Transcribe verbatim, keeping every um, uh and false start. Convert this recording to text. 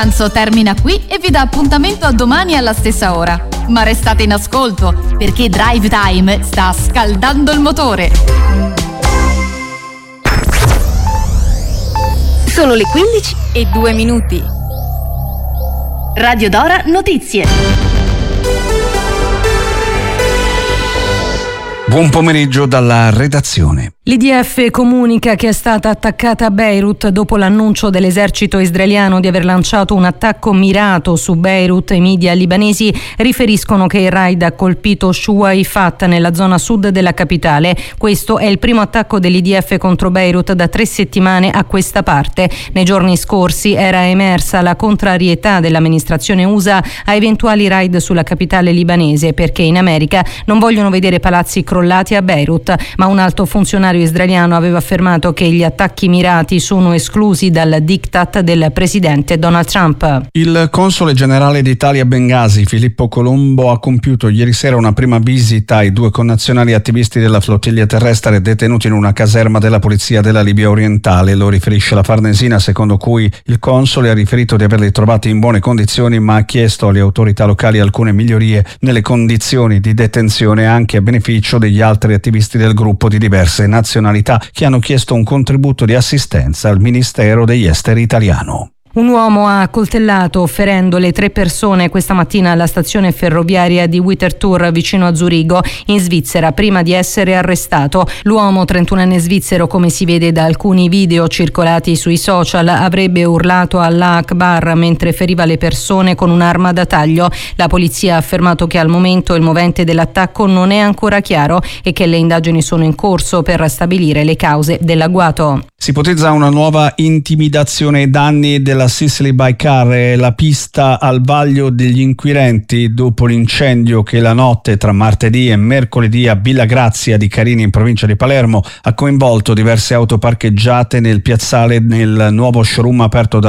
Anzo termina qui e vi dà appuntamento a domani alla stessa ora. Ma restate in ascolto, perché Drive Time sta scaldando il motore. Sono le quindici e due minuti. Radio Dora Notizie. Buon pomeriggio dalla redazione. L'I D F comunica che è stata attaccata a Beirut dopo l'annuncio dell'esercito israeliano di aver lanciato un attacco mirato su Beirut. I media libanesi riferiscono che il raid ha colpito Shuaifat nella zona sud della capitale. Questo è il primo attacco dell'I D F contro Beirut da tre settimane a questa parte. Nei giorni scorsi era emersa la contrarietà dell'amministrazione U S A a eventuali raid sulla capitale libanese, perché in America non vogliono vedere palazzi crollati a Beirut, ma un alto funzionario israeliano aveva affermato che gli attacchi mirati sono esclusi dal diktat del presidente Donald Trump. Il console generale d'Italia a Bengasi, Filippo Colombo, ha compiuto ieri sera una prima visita ai due connazionali attivisti della flottiglia terrestre detenuti in una caserma della polizia della Libia orientale. Lo riferisce la Farnesina, secondo cui il console ha riferito di averli trovati in buone condizioni, ma ha chiesto alle autorità locali alcune migliorie nelle condizioni di detenzione, anche a beneficio degli altri attivisti del gruppo di diverse nazionalità che hanno chiesto un contributo di assistenza al Ministero degli Esteri italiano. Un uomo ha accoltellato, ferendo le tre persone questa mattina alla stazione ferroviaria di Winterthur vicino a Zurigo, in Svizzera, prima di essere arrestato. L'uomo, trentunenne svizzero, come si vede da alcuni video circolati sui social, avrebbe urlato Allah Akbar mentre feriva le persone con un'arma da taglio. La polizia ha affermato che al momento il movente dell'attacco non è ancora chiaro e che le indagini sono in corso per stabilire le cause dell'agguato. Si ipotizza una nuova intimidazione ai danni della Sicily by Car, la pista al vaglio degli inquirenti dopo l'incendio che la notte tra martedì e mercoledì a Villa Grazia di Carini in provincia di Palermo ha coinvolto diverse auto parcheggiate nel piazzale nel nuovo showroom aperto da